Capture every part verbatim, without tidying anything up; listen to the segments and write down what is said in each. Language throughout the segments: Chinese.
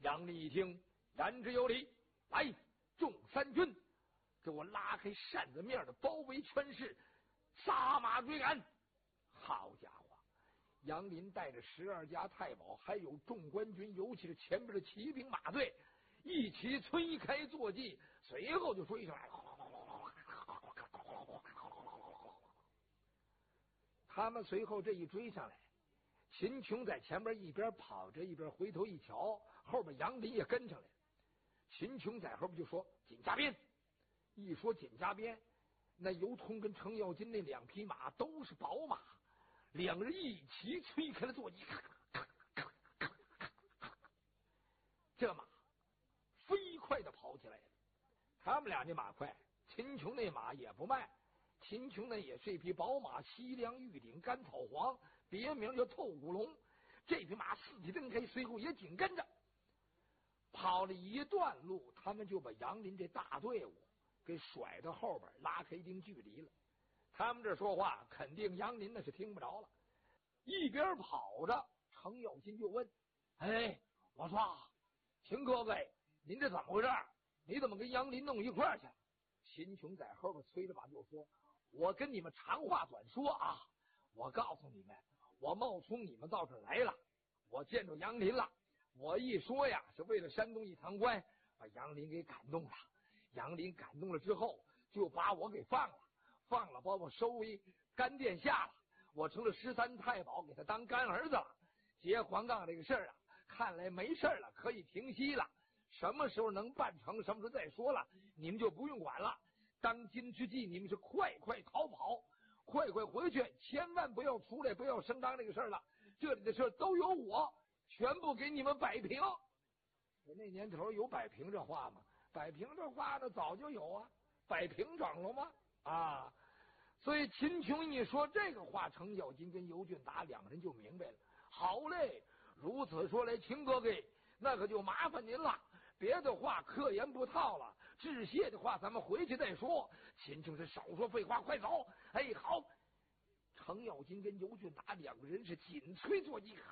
杨林一听，言之有理，来，众三军，给我拉开扇子面的包围圈势，撒马追赶。好家伙，杨林带着十二家太保，还有众官军，尤其是前面的骑兵马队，一起推开坐骑，随后就追上来了。他们随后这一追上来，秦琼在前边一边跑着一边回头一瞧，后边杨林也跟上来了。秦琼在后边就说：“紧加鞭！”一说紧加鞭，那尤通跟程咬金那两匹马都是宝马，两人一起推开了坐骑，这马飞快的跑起来了。他们俩这马快，秦琼那马也不慢。秦琼呢也是一匹宝马，西凉玉顶甘草黄，别名叫透骨龙。这匹马四蹄蹬开，随后也紧跟着。跑了一段路，他们就把杨林这大队伍给甩到后边，拉开一定距离了。他们这说话，肯定杨林那是听不着了。一边跑着，程咬金就问：“哎，我说，秦哥哥，您这怎么回事？你怎么跟杨林弄一块儿去？”秦琼在后边催着马就说：“我跟你们长话短说啊，我告诉你们，我冒充你们到这儿来了，我见着杨林了。我一说呀，是为了山东一堂官，把杨林给感动了。杨林感动了之后，就把我给放了，放了把我收为干殿下了。我成了十三太保，给他当干儿子了。结黄杠这个事儿啊，看来没事了，可以停息了。什么时候能办成，什么时候再说了，你们就不用管了。当今之计，你们是快快逃跑，快快回去，千万不要出来，不要声张这个事儿了。这里的事儿都由我全部给你们摆平。那年头有摆平这话吗？摆平这话呢早就有啊，摆平整了吗？啊！所以秦琼一说这个话，程咬金跟尤俊达两人就明白了。好嘞，如此说来，秦哥哥，那可就麻烦您了。别的话客言不套了，致谢的话咱们回去再说。秦琼是少说废话，快走！哎，好。程咬金跟尤俊达两个人是紧催坐骑。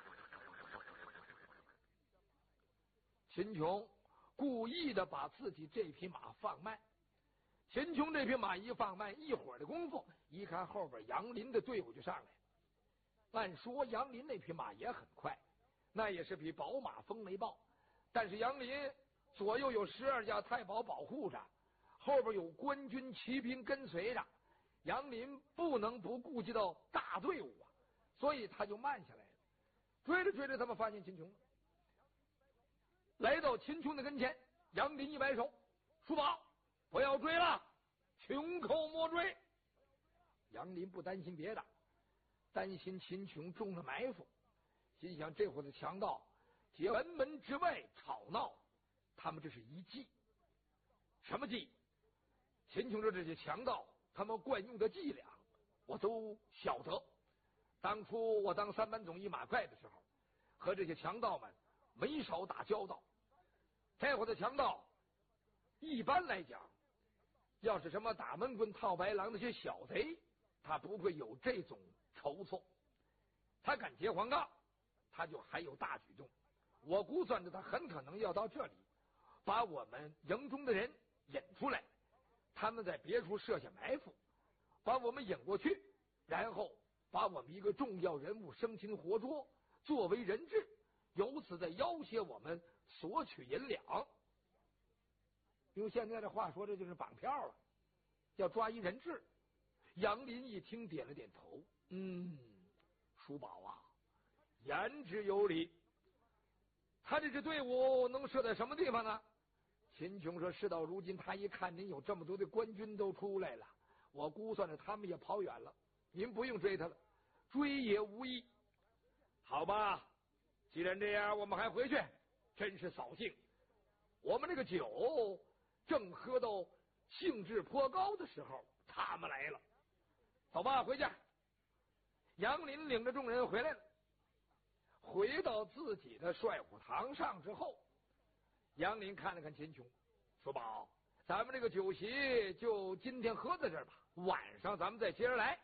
秦琼故意的把自己这匹马放慢。秦琼这匹马一放慢，一会儿的功夫，一看后边杨林的队伍就上来。按说杨林那匹马也很快，那也是匹宝马风雷豹，但是杨林左右有十二家太保保护着，后边有官军骑兵跟随着，杨林不能不顾及到大队伍啊，所以他就慢下来了。追着追着，他们发现秦琼了。来到秦琼的跟前，杨林一摆手：“叔宝，不要追了，穷寇莫追。”杨林不担心别的，担心秦琼中了埋伏，心想这伙的强盗结贲门之外吵闹，他们这是一计。什么计？秦琼说这些强盗他们惯用的伎俩我都晓得。当初我当三班总一马快的时候，和这些强盗们没少打交道。这伙的强盗一般来讲，要是什么打闷棍套白狼那些小贼，他不会有这种筹措。他敢结黄杠，他就还有大举动。我估算着他很可能要到这里，把我们营中的人引出来，他们在别处设下埋伏，把我们引过去，然后把我们一个重要人物生擒活捉，作为人质，由此再要挟我们索取银两。用现在的话说，这就是绑票了，要抓一人质。杨林一听点了点头，嗯，叔宝啊，言之有理。他这支队伍能设在什么地方呢？秦琼说，事到如今他一看您有这么多的官军都出来了，我估算着他们也跑远了，您不用追他了，追也无益。好吧，既然这样，我们还回去，真是扫兴。我们这个酒正喝到兴致颇高的时候，他们来了。走吧，回家。杨林领着众人回来了。回到自己的帅府堂上之后，杨林看了看秦琼，说：“宝，咱们这个酒席就今天喝在这儿吧，晚上咱们再接着来。”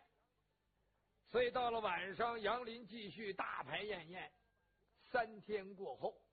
所以到了晚上，杨林继续大排宴宴。三天过后，